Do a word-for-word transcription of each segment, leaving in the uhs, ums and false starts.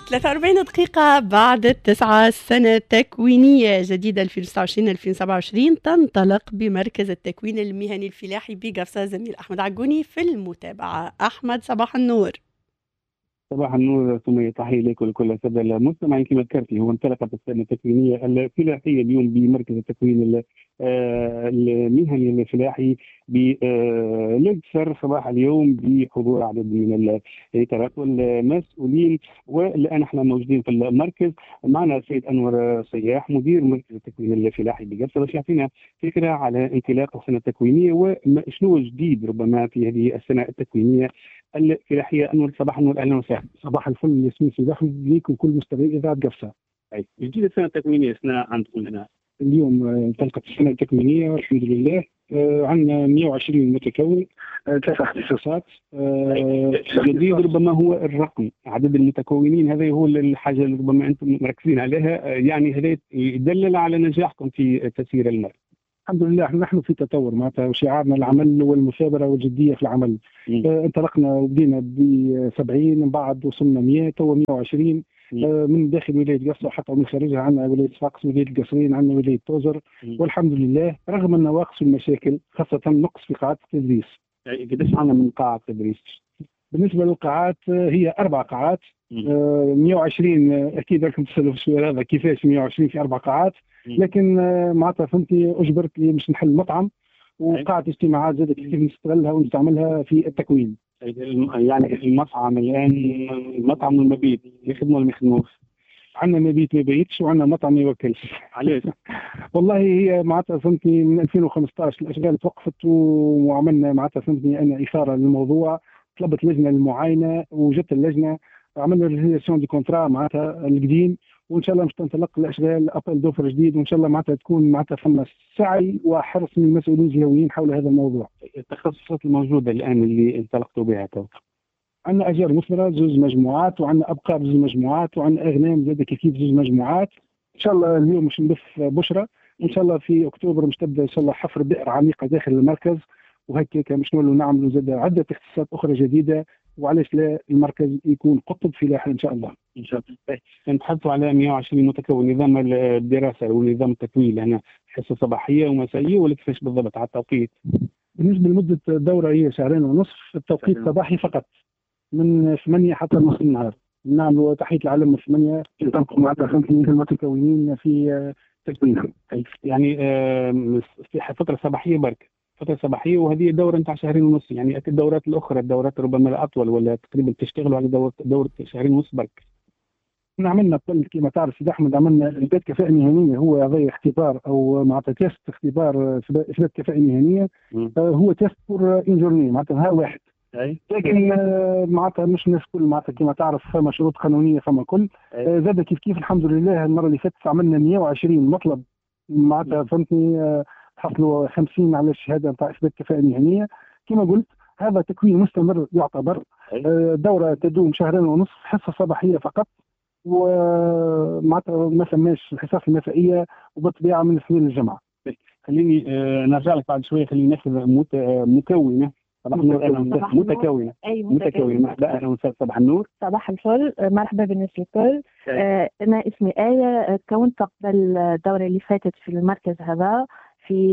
ثلاثة وأربعين دقيقة بعد التسعة، سنة تكوينية جديدة ألفين وستة وعشرين ألفين وسبعة وعشرين تنطلق بمركز التكوين المهني الفلاحي بقفصة. زميل أحمد عجوني في المتابعة. أحمد صباح النور. صباح النور سمية، تحية لك ولكل السادة المستمعين. كما ذكرتي هو انطلقت السنة التكوينية الفلاحية اليوم بمركز التكوين المهني الفلاحي بالإقصر صباح اليوم بحضور عدد من الإدارات والمسؤولين. والآن احنا موجودين في المركز، معنا السيد أنور صياح مدير مركز التكوين الفلاحي بقفصة باش يعطينا فكرة على انطلاق السنة التكوينية وشنو جديد ربما في هذه السنة التكوينية الفلاحية. أنور صباح النور، أهلا وسهلا. صباح الفل ياسمين سيد أحمد ليك وكل مستمعي إذاعة قفصة. أي جديد السنة التكوينية سنة عندكم هنا اليوم انطلقت السنة التكوينية والحمد لله. آه عندنا مئة وعشرين متكون، آه ثلاث اختصاصات. آه جديد ربما هو الرقم، عدد المتكونين، هذا هو الحاجة اللي ربما أنتم مركزين عليها. آه يعني هذا يدلل على نجاحكم في تسيير المركز. الحمد لله نحن في تطور معناتها، وشعارنا العمل والمثابرة والجدية في العمل. آه انطلقنا وبدينا ب سبعين، من بعد وصلنا مئة، تو مئة وعشرين. آه من داخل ولاية قفصة وحتى من خارجها عندنا ولاية صفاقس، ولاية القصرين، عندنا ولاية توزر. والحمد لله رغم النواقص والمشاكل، خاصة نقص في قاعات التدريس. قداش عندنا من قاعة تدريس؟ بالنسبة للقاعات هي أربع قاعات. آه مئة وعشرين أكيد راكم تسألوا في السؤال هذا كيفاش مئة وعشرين في أربع قاعات. لكن آه معناتها فهمتي أجبرت لي مش نحل مطعم وقاعة اجتماعات زادت كيف نستغلها ونستعملها في التكوين. يعني المطعم الآن المطعم والمبيت يخدموا ولا ما يخدموش؟ عندنا مبيت ما بيتش وعندنا مطعم ما يوكلش. علاش؟ والله هي معناتها فهمتني من ألفين وخمسطاش الاشغال توقفت وعملنا معناتها فهمتني انا اثاره للموضوع. طلبت لجنه للمعاينه وجت اللجنه، عملنا ريزيليسيون دي كونترا معناتها القديم، وان شاء الله مش تنطلق الاشغال ابل دوفر جديد، وان شاء الله معناتها تكون معناتها ثم سعي وحرص من المسؤولين الجهويين حول هذا الموضوع. التخصصات الموجوده الان اللي انطلقتوا بها تو؟ عندنا أشجار مثمرة زوج مجموعات، وعندنا أبقار زوج مجموعات، وعندنا أغنام زاد كيف زوج مجموعات. إن شاء الله اليوم مش نبث بشرة، وإن شاء الله في أكتوبر مش تبدأ إن شاء الله حفر بئر عميقة داخل المركز، وهيك مش نولوا نعملوا زاد عدة اختصاصات أخرى جديدة، وعلاش لا المركز يكون قطب فلاحي إن شاء الله. إن شاء الله. نتحدثوا على مئة وعشرين متكون، نظام الدراسة ونظام التكوين هنا حصة صباحية ومسائية ولا كيفاش بالضبط على التوقيت؟ بالنسبة لمدة الدورة هي شهرين ونصف، التوقيت صباحي فقط من ثمانية حتى نصف النهار. نعمل تحية العلم من ثمانية تنقل مع خمسين المتكونين في تكوينهم. يعني في فترة صباحية برك، فترة صباحية، وهذه دورة نتاع شهرين ونص. يعني الدورات الأخرى الدورات ربما الأطول ولا تقريبا تشتغلوا على دورة دورة شهرين ونص برك؟ عملنا كل كما تعرف سيدي أحمد، عملنا إثبات كفاءة مهنية، هو هذا اختبار أو معناتها تيست اختبار إثبات كفاءة مهنية. هو تيست فور انجورني معناتها نهار واحد. أي. لكن معناتها مش الناس كل معناتها كما تعرف فما شروط قانونيه فما كل. آه زاد كيف كيف الحمد لله المره اللي فاتت عملنا مئة وعشرين مطلب معناتها فهمتني. آه حصلوا خمسين على الشهاده نتاع اثبات كفاءه مهنيه. كما قلت هذا تكوين مستمر يعتبر. آه دوره تدوم شهرين ونصف، حصه صباحيه فقط، ومعناتها ما فماش الحصص المسائيه، وبالطبيعه من الاثنين للجمعه. خليني آه نرجع لك بعد شويه، خليني ناخذ مكونه صباح النور. متكونة أي متكونة. أهلا وسهلا. صباح النور. صباح الفل، مرحبا بالناس الكل. آه أنا اسمي آية، كونت قبل الدورة اللي فاتت في المركز هذا في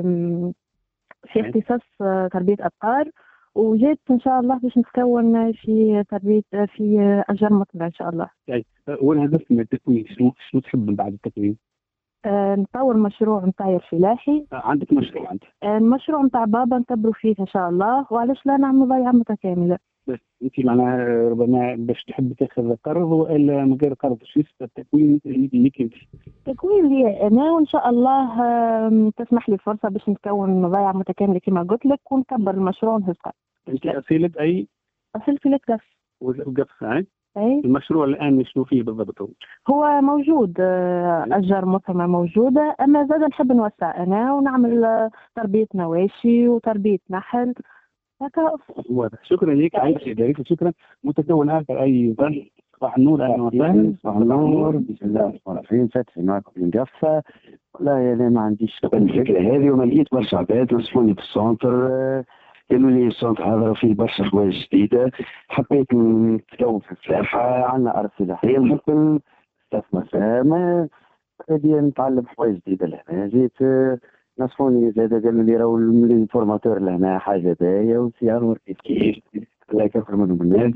في اختصاص تربية أبقار، وجيت إن شاء الله باش نتكون في تربية في أشجار مثمرة إن شاء الله. أي. والهدف من التكوين شنو شنو تحب من بعد التكوين؟ آه نطور مشروع نطاير فلاحي. آه عندك مشروع أنت؟ آه المشروع نتاع بابا نكبروا فيه إن شاء الله، وعلاش لا نعمل ضيعة متكاملة. بس أنت معناها ربما باش تحب تاخذ قرض ولا من غير قرض؟ شو التكوين اللي كنت؟ التكوين لي أنا، وإن شاء الله آه تسمح لي فرصة باش نكون ضيعة متكاملة كما قلت لك، ونكبر المشروع ونهز قرض. أنت أصيلة أي؟ أصيل في القفص. والقفص هاي؟ أي. المشروع الآن شنو فيه بالضبط؟ هو هو موجود أشجار مثمرة موجودة، أما زاد نحب نوسع أنا ونعمل تربية مواشي وتربية نحل هكا. واضح. شكرا لك عايشة داريك، شكرا. متكون آخر أي صباح النور. أهلا وسهلا. صباح النور، بسم الله الرحمن الرحيم. فتحي معكم من قفة. والله أنا ما عنديش الفكرة هذه، وما لقيت برشا عباد نصفوني في السونتر قالوا لي السونتر هذا فيه برشا حوايج جديده، حبيت نتكون في الفلاحه، عندنا ارض فلاحيه نحب نستثمر فيها، ما غادي نتعلم حوايج جديده لهنا. جيت نصفوني زاد قالوا لي راهو الفورماتور لهنا حاجه باهيه وسيار وركيت كيف الله يكثر منهم الناس.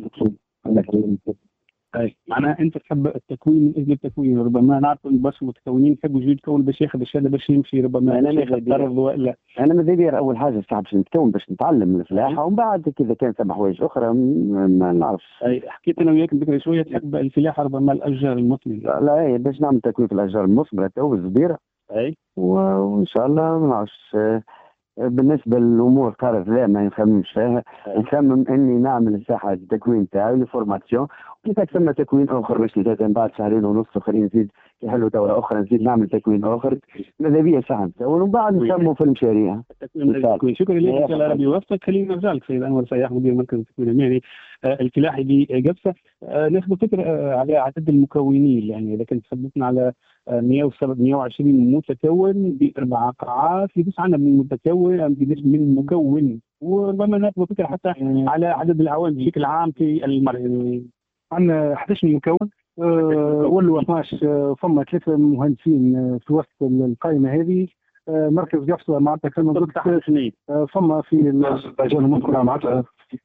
اي معناها انت تحب التكوين من اجل التكوين، ربما نعرف ان برشا متكونين يحبوا يجوا يتكون باش ياخذ الشهاده باش يمشي، ربما انا يقرر ولا انا ماذا بيا اول حاجه صعب باش نتكون باش نتعلم الفلاحه، ومن بعد كذا كان ثم حوايج اخرى ما نعرفش. اي حكيت انا وياك بكره شويه تحب الفلاحه ربما الاشجار المثمره. لا اي باش نعمل تكوين في الاشجار المثمره تو الزبيره. اي وان شاء الله ما نعرفش بالنسبه للامور قالت لا ما نخممش فيها، نخمم اني نعمل الساحه التكوين تاعي لفورماسيون، وكيف ثم تكوين اخر باش نزيد من بعد شهرين ونص اخرين نزيد يحلوا دوره اخرى نزيد نعمل تكوين اخر. ماذا بيا ساعه ومن بعد نكمل في المشاريع. التكوين شكرا لك، ان شاء الله ربي يوفقك. خلينا نرجع لك سيد انور صياح مدير مركز التكوين المهني الفلاحي بقفصه. ناخذ فكره على عدد المكونين، يعني اذا كنت تحدثنا على مئة وعشرين متكون باربع قاعات، قديش عندنا من متكون قديش من مكون، وربما ناخذ فكره حتى على عدد العوامل بشكل عام في المركز. عندنا احد عشر مكون أه ولوا اثناش، أه فما ثلاثه مهندسين أه في وسط القائمه هذه. أه مركز قفصه معناتها كما قلت أه فما في اللجنه المنظمه معناتها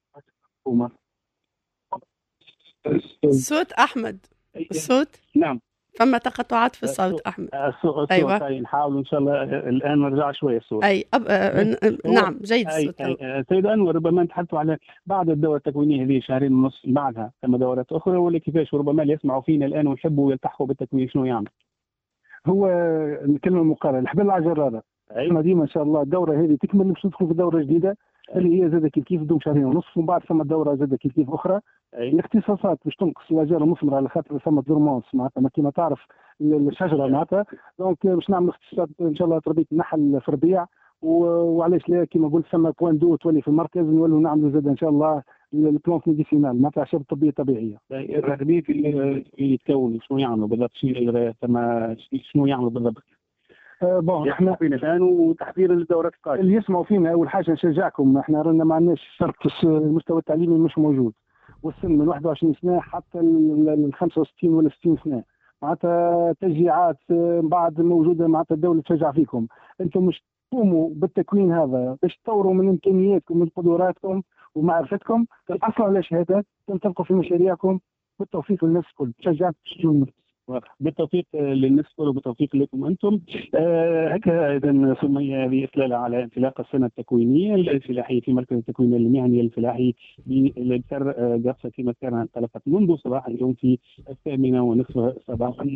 الصوت احمد الصوت نعم فما تقطعات في الصوت احمد. الصوت ايوه طيب نحاول ان شاء الله الان نرجع شويه الصوت. اي أب... أه نعم جيد الصوت. سيد انور ربما تحدثوا على بعد الدوره التكوينيه هذه شهرين ونص بعدها ثم دورات اخرى، ولا كيفاش؟ وربما اللي يسمعوا فينا الان ويحبوا يلتحقوا بالتكوين شنو يعمل؟ هو الكلمه المقارنه الحبل على الجراره. ايوه ديما ان شاء الله الدوره هذه تكمل باش ندخل في دوره جديده اللي هي زاد كيف كيف دوم شهرين ونص، ومن بعد ثم الدوره زاد كيف كيف اخرى. الاختصاصات باش تنقص الاشجار المثمره على خاطر ثم دورمونس معناتها كما تعرف الشجره معناتها، دونك باش نعمل اختصاصات ان شاء الله تربيه النحل في الربيع، وعلاش لا كما قلت ثم بوان دو تولي في المركز نولوا نعملوا زاد ان شاء الله البلانت ميديسينال معناتها اعشاب طبيه طبيعيه. الراغبين في يتكون شنو يعملوا بالضبط؟ ثم شنو يعملوا بالضبط؟ أه بون احنا فينا الان وتحضير للدورات القادمه. اللي يسمعوا فينا اول حاجه نشجعكم، احنا رانا ما عندناش شرط المستوى التعليمي مش موجود، والسن من واحد وعشرين سنه حتى ال خمسة وستين ولا ستين سنه، معناتها تشجيعات بعد موجوده، معناتها الدوله تشجع فيكم، انتم مش تقوموا بالتكوين هذا باش تطوروا من امكانياتكم ومن قدراتكم ومعرفتكم، تحصلوا على شهادات تنطلقوا في مشاريعكم بالتوفيق للناس الكل. تشجعت بالتوفيق للناس وبالتوفيق لكم انتم. هكا اذا سمي هذه اطلاله على انطلاق السنه التكوينيه الفلاحيه في مركز التكوين المهني الفلاحي بالكر قفصه كما كان انطلقت منذ صباح اليوم في الثامنه ونصف صباحا.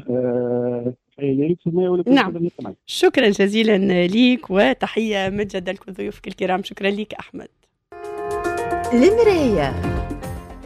نعم شكرا جزيلا ليك وتحيه مجددا لكل ضيوفك الكرام. شكرا لك احمد. المرايه